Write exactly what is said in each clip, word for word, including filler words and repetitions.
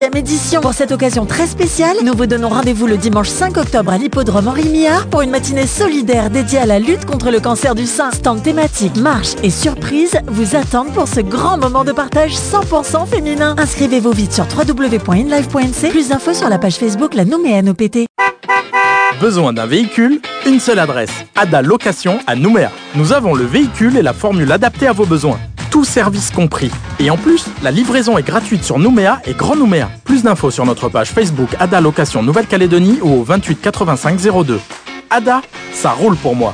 Édition. Pour cette occasion très spéciale, nous vous donnons rendez-vous le dimanche cinq octobre à l'hippodrome Henri Millard pour une matinée solidaire dédiée à la lutte contre le cancer du sein. Stand thématique, marche et surprise vous attendent pour ce grand moment de partage cent pour cent féminin. Inscrivez-vous vite sur w w w point inlive point n c. Plus d'infos sur la page Facebook La Nouméenne O P T. Besoin d'un véhicule? Une seule adresse. Ada Location à Nouméa. Nous avons le véhicule et la formule adaptée à vos besoins. Tout service compris. Et en plus, la livraison est gratuite sur Nouméa et Grand Nouméa. Plus d'infos sur notre page Facebook Ada Location Nouvelle-Calédonie ou au vingt-huit quatre-vingt-cinq zéro deux. Ada, ça roule pour moi.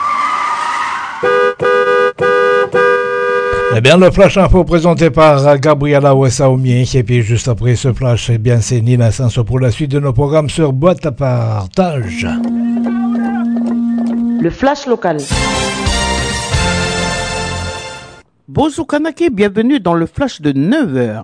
Eh bien, le Flash Info présenté par Gabriela Wessaoumien. Et puis, juste après ce flash, eh bien, c'est Nina Sanso pour la suite de nos programmes sur Boîte à Partage. Le Flash local. Bonjour Kanake, bienvenue dans le Flash de neuf heures.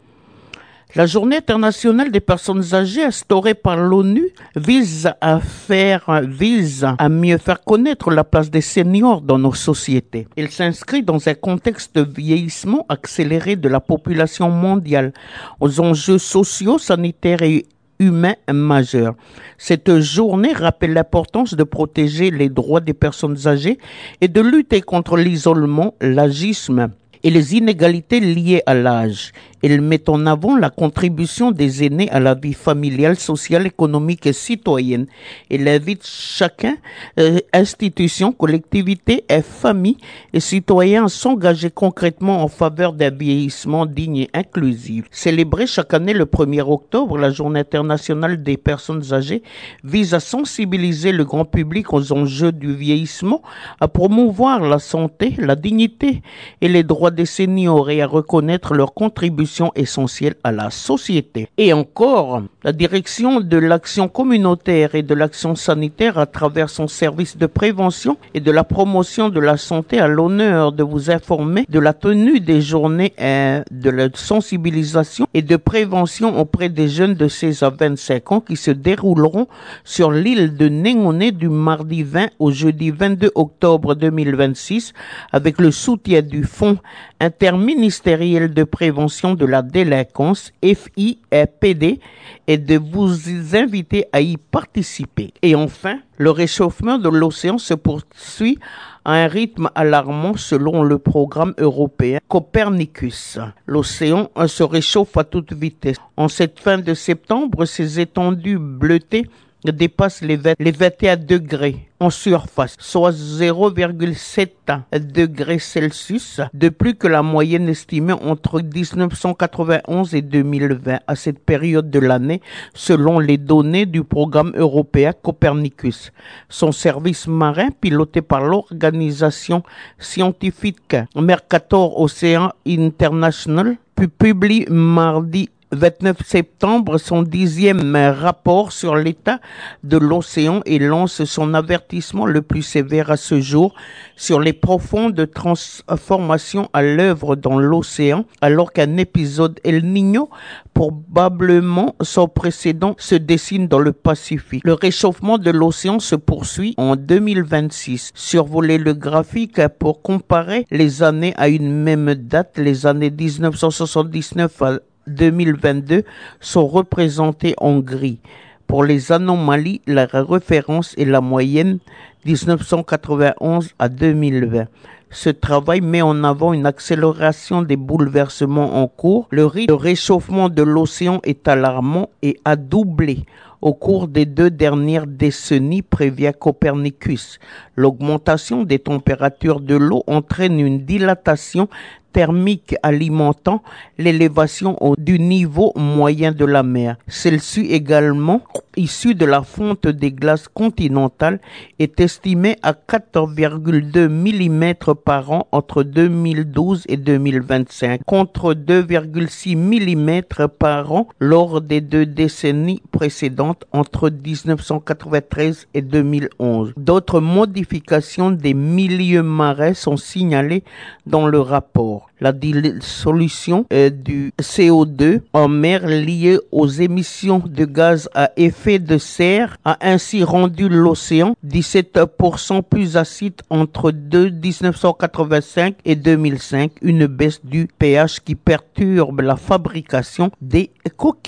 La journée internationale des personnes âgées instaurée par l'ONU vise à faire, vise à mieux faire connaître la place des seniors dans nos sociétés. Elle s'inscrit dans un contexte de vieillissement accéléré de la population mondiale, aux enjeux sociaux, sanitaires et humain majeur. Cette journée rappelle l'importance de protéger les droits des personnes âgées et de lutter contre l'isolement, l'agisme et les inégalités liées à l'âge. Elle met en avant la contribution des aînés à la vie familiale, sociale, économique et citoyenne. Elle invite chacun, euh, institution, collectivité, et famille et citoyens à s'engager concrètement en faveur d'un vieillissement digne et inclusif. Célébrer chaque année le premier octobre, la Journée internationale des personnes âgées vise à sensibiliser le grand public aux enjeux du vieillissement, à promouvoir la santé, la dignité et les droits des seniors et à reconnaître leur contribution essentielle à la société. Et encore, la direction de l'action communautaire et de l'action sanitaire à travers son service de prévention et de la promotion de la santé a l'honneur de vous informer de la tenue des journées euh, de la sensibilisation et de prévention auprès des jeunes de seize à vingt-cinq ans qui se dérouleront sur l'île de Néngoné du mardi vingt au jeudi vingt-deux octobre deux mille vingt-six avec le soutien du Fonds interministériel de prévention de la délinquance F I P D et de vous inviter à y participer. Et enfin, le réchauffement de l'océan se poursuit à un rythme alarmant selon le programme européen Copernicus. L'océan se réchauffe à toute vitesse. En cette fin de septembre, ces étendues bleutées dépasse les, vingt, les vingt et un degrés en surface, soit zéro virgule sept degrés Celsius de plus que la moyenne estimée entre dix-neuf cent quatre-vingt-onze et deux mille vingt à cette période de l'année, selon les données du programme européen Copernicus. Son service marin, piloté par l'organisation scientifique Mercator Ocean International, publie mardi vingt-neuf septembre son dixième rapport sur l'état de l'océan et lance son avertissement le plus sévère à ce jour sur les profondes transformations à l'œuvre dans l'océan alors qu'un épisode El Niño probablement sans précédent se dessine dans le Pacifique. Le réchauffement de l'océan se poursuit en deux mille vingt-six. Survoler le graphique pour comparer les années à une même date, les années dix-neuf cent soixante-dix-neuf à deux mille vingt-deux sont représentés en gris. Pour les anomalies, la référence est la moyenne dix-neuf cent quatre-vingt-onze à deux mille vingt. Ce travail met en avant une accélération des bouleversements en cours. Le rythme de réchauffement de l'océan est alarmant et a doublé au cours des deux dernières décennies, prévient Copernicus. L'augmentation des températures de l'eau entraîne une dilatation thermique alimentant l'élévation du niveau moyen de la mer. Celle-ci également, issue de la fonte des glaces continentales, est estimée à quatre virgule deux millimètres par an entre deux mille douze et deux mille vingt-cinq, contre deux virgule six millimètres par an lors des deux décennies précédentes entre dix-neuf cent quatre-vingt-treize et deux mille onze. D'autres modifications des milieux marins sont signalées dans le rapport. La dissolution euh, du C O deux en mer liée aux émissions de gaz à effet de serre a ainsi rendu l'océan dix-sept pour cent plus acide entre dix-neuf cent quatre-vingt-cinq et deux mille cinq, une baisse du pH qui perturbe la fabrication des coquilles.